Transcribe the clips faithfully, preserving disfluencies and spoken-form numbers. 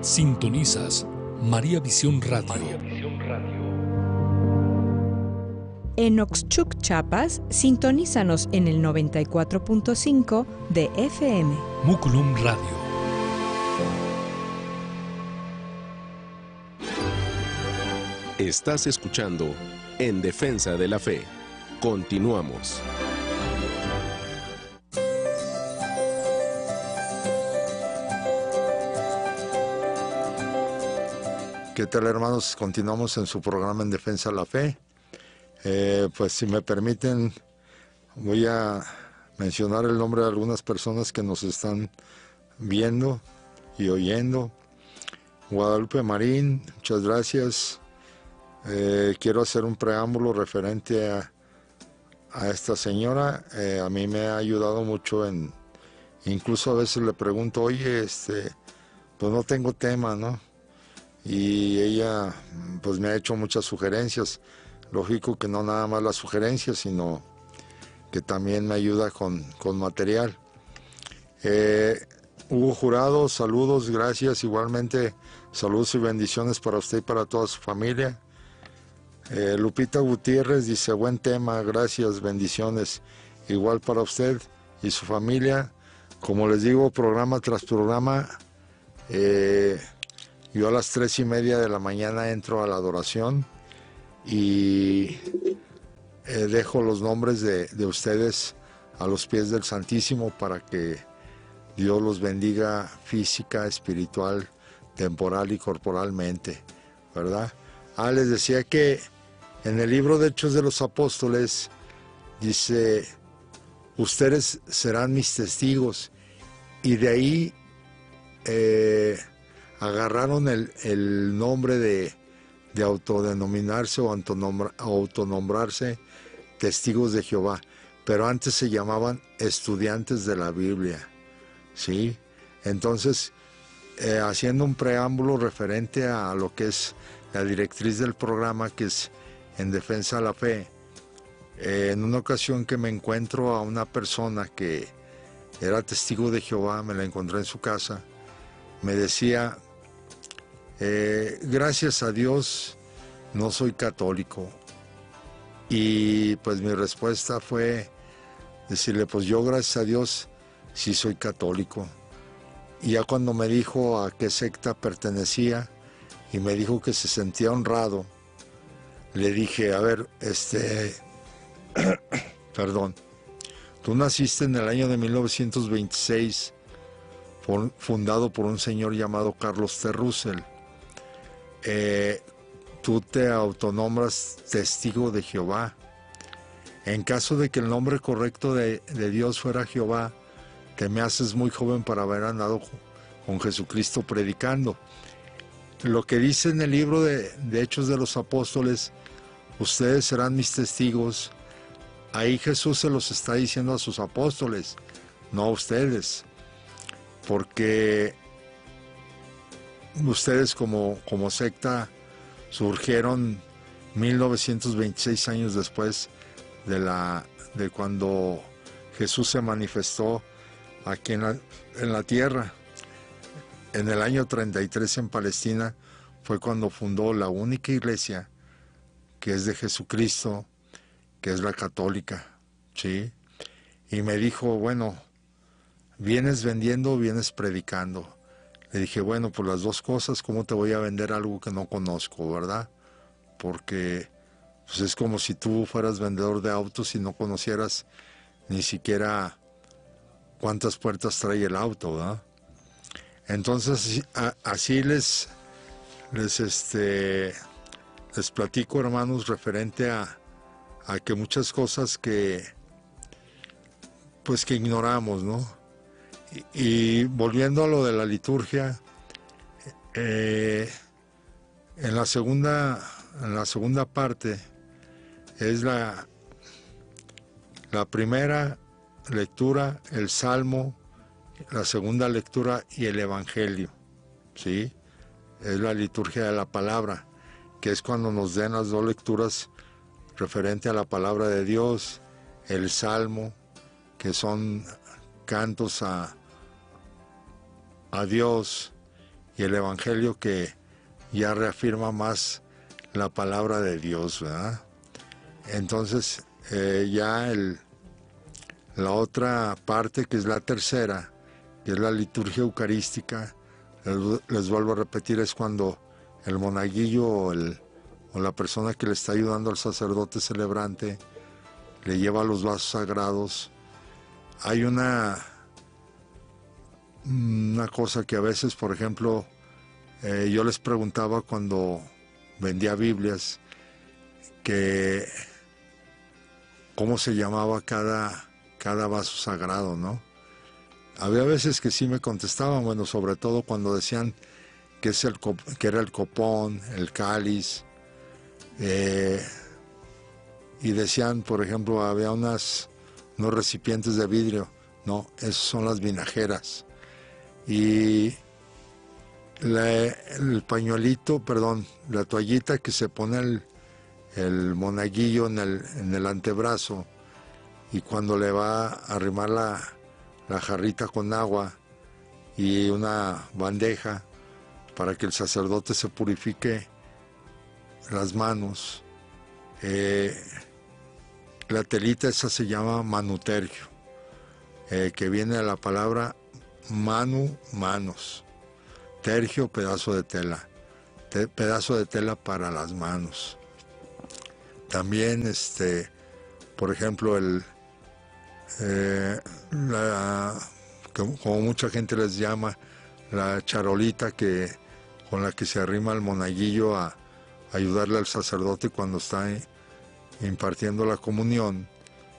Sintonizas María Visión Radio. María Visión Radio. En Oxchuc, Chiapas, sintonízanos en el noventa y cuatro punto cinco de F M. Muculum Radio. Estás escuchando En Defensa de la Fe. Continuamos. ¿Qué tal, hermanos? Continuamos en su programa En Defensa de la Fe. Eh, pues si me permiten, voy a mencionar el nombre de algunas personas que nos están viendo y oyendo. Guadalupe Marín, muchas gracias. Eh, quiero hacer un preámbulo referente a, a esta señora. Eh, a mí me ha ayudado mucho en, incluso a veces le pregunto, oye, este, pues no tengo tema, ¿no? Y ella pues me ha hecho muchas sugerencias. Lógico que no nada más las sugerencias, sino que también me ayuda con, con material. Eh, Hugo Jurado, saludos, gracias. Igualmente, saludos y bendiciones para usted y para toda su familia. Eh, Lupita Gutiérrez dice, buen tema, gracias, bendiciones. Igual para usted y su familia. Como les digo, programa tras programa, eh, yo a las tres y media de la mañana entro a la adoración y eh, dejo los nombres de, de ustedes a los pies del Santísimo para que Dios los bendiga física, espiritual, temporal y corporalmente, ¿verdad? Ah, les decía que en el libro de Hechos de los Apóstoles dice, ustedes serán mis testigos, y de ahí eh, agarraron el, el nombre de, de autodenominarse o autonombrarse testigos de Jehová, pero antes se llamaban estudiantes de la Biblia, ¿sí? Entonces, eh, haciendo un preámbulo referente a lo que es la directriz del programa, que es En Defensa de la Fe, eh, en una ocasión que me encuentro a una persona que era testigo de Jehová, me la encontré en su casa, me decía, eh, gracias a Dios no soy católico. Y pues mi respuesta fue decirle, pues yo gracias a Dios sí soy católico. Y ya cuando me dijo a qué secta pertenecía y me dijo que se sentía honrado, le dije, a ver, este, perdón, tú naciste en el año de mil novecientos veintiséis, por, fundado por un señor llamado Carlos T. Russell. Eh, tú te autonombras testigo de Jehová. En caso de que el nombre correcto de, de Dios fuera Jehová, te me haces muy joven para haber andado con Jesucristo predicando. Lo que dice en el libro de, de Hechos de los Apóstoles, ustedes serán mis testigos, ahí Jesús se los está diciendo a sus apóstoles, no a ustedes, porque ustedes como, como secta surgieron mil novecientos veintiséis años después de, la, de cuando Jesús se manifestó aquí en la, en la tierra. En el año treinta y tres en Palestina fue cuando fundó la única iglesia que es de Jesucristo, que es la católica, ¿sí? Y me dijo, bueno, ¿vienes vendiendo o vienes predicando? Le dije, bueno, por las dos cosas, ¿cómo te voy a vender algo que no conozco, verdad? Porque pues es como si tú fueras vendedor de autos y no conocieras ni siquiera cuántas puertas trae el auto, ¿verdad? Entonces, así les, les, este, les platico, hermanos, referente a, a que muchas cosas que, pues que ignoramos, ¿no? Y, y volviendo a lo de la liturgia, eh, en la segunda, en la segunda parte es la, la primera lectura, el Salmo, la segunda lectura y el Evangelio, ¿sí? Es la liturgia de la palabra, que es cuando nos den las dos lecturas referente a la palabra de Dios, el Salmo, que son cantos a, a Dios, y el Evangelio, que ya reafirma más la palabra de Dios, ¿verdad? Entonces, eh, ya el, la otra parte, que es la tercera, que es la liturgia eucarística, les, les vuelvo a repetir, es cuando el monaguillo o, el, o la persona que le está ayudando al sacerdote celebrante le lleva los vasos sagrados. Hay una, una cosa que a veces, por ejemplo, eh, yo les preguntaba cuando vendía Biblias, que cómo se llamaba cada, cada vaso sagrado, ¿no? Había veces que sí me contestaban, bueno, sobre todo cuando decían que, es el, que era el copón, el cáliz, eh, y decían, por ejemplo, había unas, unos recipientes de vidrio, no, esos son las vinajeras. Y la, el pañuelito, perdón, la toallita que se pone el, el monaguillo en el, en el antebrazo, y cuando le va a arrimar la, la jarrita con agua y una bandeja para que el sacerdote se purifique las manos, eh, la telita esa se llama manutergio, eh, que viene de la palabra manu, manos, tergio, pedazo de tela, te, pedazo de tela para las manos. También, este, por ejemplo, el, eh, la, como mucha gente les llama, la charolita que, con la que se arrima el monaguillo a, a ayudarle al sacerdote cuando está impartiendo la comunión.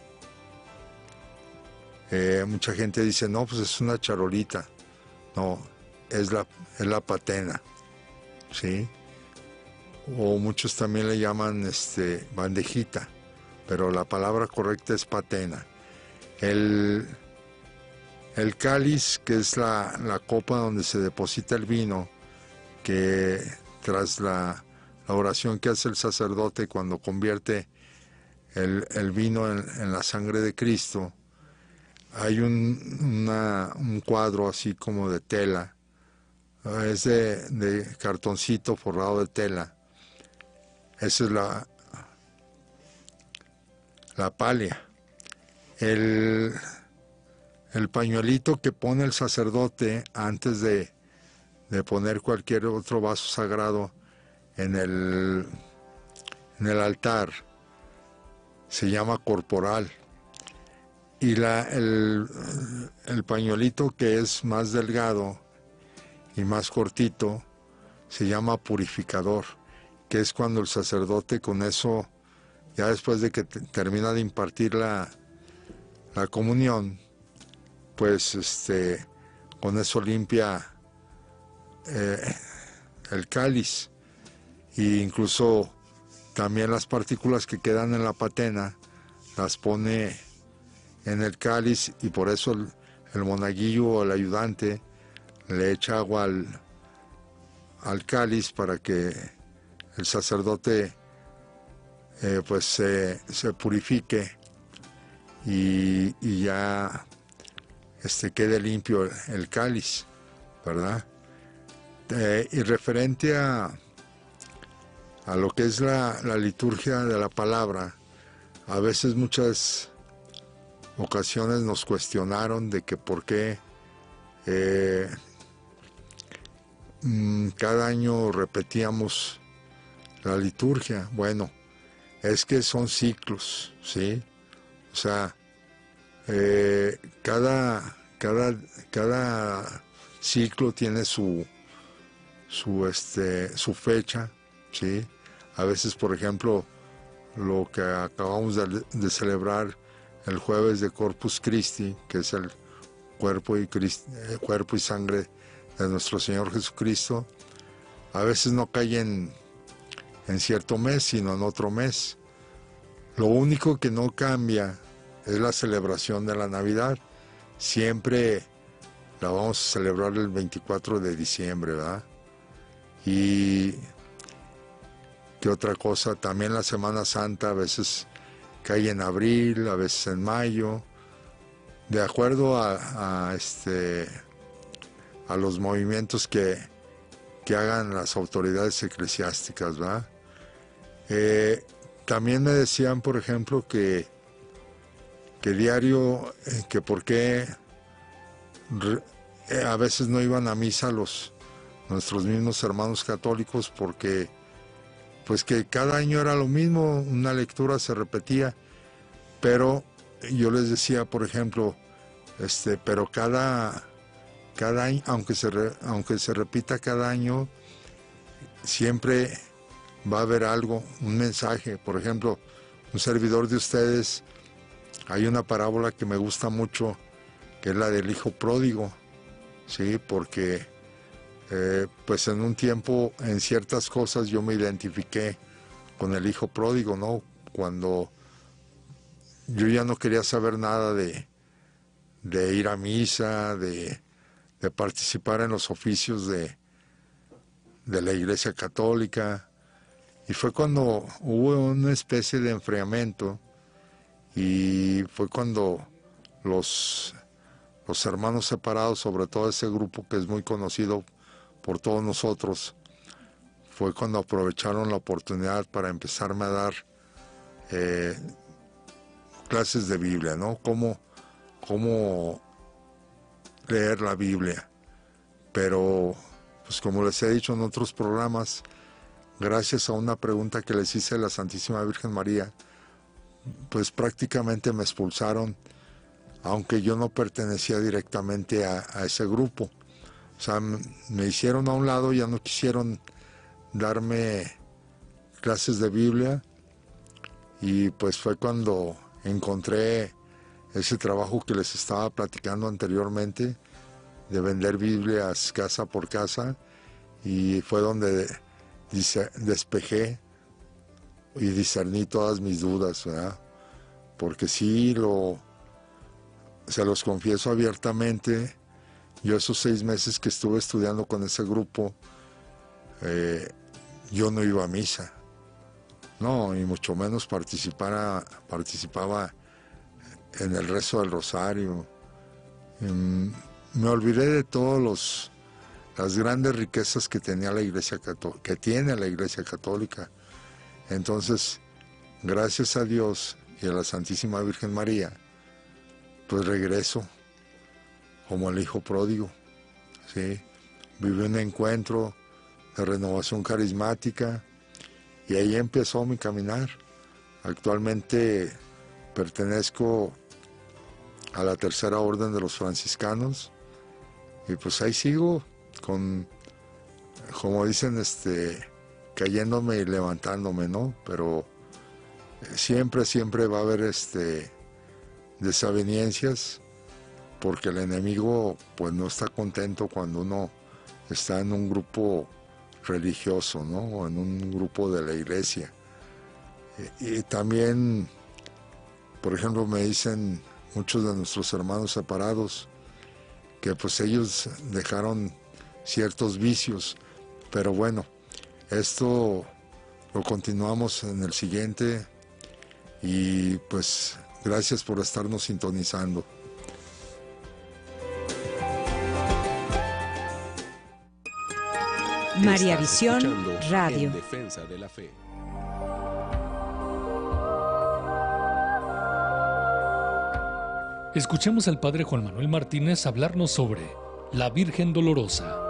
Eh, mucha gente dice, no, pues es una charolita. No, es la, es la patena, ¿sí? O muchos también le llaman este, bandejita, pero la palabra correcta es patena. El, el cáliz, que es la, la copa donde se deposita el vino, que tras la, la oración que hace el sacerdote cuando convierte el, el vino en, en la sangre de Cristo, hay un, una, un cuadro así como de tela, es de, de cartoncito forrado de tela. Esa es la, la palia. El, el pañuelito que pone el sacerdote antes de, de poner cualquier otro vaso sagrado en el, en el altar se llama corporal. Y la, el, el pañuelito que es más delgado y más cortito se llama purificador, que es cuando el sacerdote con eso, ya después de que te, termina de impartir la, la comunión, pues este, con eso limpia eh, el cáliz, e incluso también las partículas que quedan en la patena las pone en el cáliz, y por eso el, el monaguillo o el ayudante le echa agua al, al cáliz para que el sacerdote eh, pues se, se purifique y, y ya este, quede limpio el, el cáliz, ¿verdad? Eh, y referente a, a lo que es la, la liturgia de la palabra, a veces muchas ocasiones nos cuestionaron de que por qué eh, cada año repetíamos la liturgia. Bueno, es que son ciclos, ¿sí? O sea, eh, cada, cada, cada ciclo tiene su, su, este, su fecha, ¿sí? A veces, por ejemplo, lo que acabamos de, de celebrar el jueves de Corpus Christi, que es el cuerpo y, Christ, eh, cuerpo y sangre de nuestro Señor Jesucristo, a veces no cae en, en cierto mes, sino en otro mes. Lo único que no cambia es la celebración de la Navidad. Siempre la vamos a celebrar el veinticuatro de diciembre, ¿verdad? Y ¿qué otra cosa? También la Semana Santa a veces cae en abril, a veces en mayo, de acuerdo a, a, este, a los movimientos que, que hagan las autoridades eclesiásticas, ¿verdad? Eh, también me decían, por ejemplo, que, que diario, eh, que por qué re, eh, a veces no iban a misa los nuestros mismos hermanos católicos, porque pues que cada año era lo mismo, una lectura se repetía, pero yo les decía, por ejemplo, este, pero cada, cada año, aunque se, re, aunque se repita cada año, siempre va a haber algo, un mensaje. Por ejemplo, un servidor de ustedes, hay una parábola que me gusta mucho, que es la del hijo pródigo, ¿sí? Porque eh, pues en un tiempo, en ciertas cosas, yo me identifiqué con el hijo pródigo, ¿no? Cuando yo ya no quería saber nada de, de ir a misa, de, de participar en los oficios de, de la Iglesia Católica. Y fue cuando hubo una especie de enfriamiento, y fue cuando los, los hermanos separados, sobre todo ese grupo que es muy conocido por todos nosotros, fue cuando aprovecharon la oportunidad para empezarme a dar eh, clases de Biblia, ¿no? Cómo, cómo leer la Biblia. Pero, pues como les he dicho en otros programas, gracias a una pregunta que les hice a la Santísima Virgen María, pues prácticamente me expulsaron, aunque yo no pertenecía directamente a, a ese grupo. O sea, me hicieron a un lado, ya no quisieron darme clases de Biblia, y pues fue cuando encontré ese trabajo que les estaba platicando anteriormente, de vender Biblias casa por casa, y fue donde Dice, despejé y discerní todas mis dudas, ¿verdad? Porque sí, lo, se los confieso abiertamente, yo esos seis meses que estuve estudiando con ese grupo, eh, yo no iba a misa, no, y mucho menos participara, participaba en el rezo del rosario. Um, me olvidé de todos los las grandes riquezas que tenía la Iglesia Católica, que tiene la Iglesia Católica. Entonces, gracias a Dios y a la Santísima Virgen María, pues regreso como el hijo pródigo, ¿sí? Viví un encuentro de renovación carismática, y ahí empezó mi caminar. Actualmente pertenezco a la Tercera Orden de los Franciscanos, y pues ahí sigo, con, como dicen, este, cayéndome y levantándome, ¿no? Pero siempre, siempre va a haber este, desavenencias, porque el enemigo pues no está contento cuando uno está en un grupo religioso, ¿no? O en un grupo de la iglesia. Y, y también, por ejemplo, me dicen muchos de nuestros hermanos separados que pues ellos dejaron ciertos vicios, pero bueno, esto lo continuamos en el siguiente, y pues gracias por estarnos sintonizando. María Visión Radio. En Defensa de la Fe. Escuchemos al padre Juan Manuel Martínez hablarnos sobre la Virgen Dolorosa.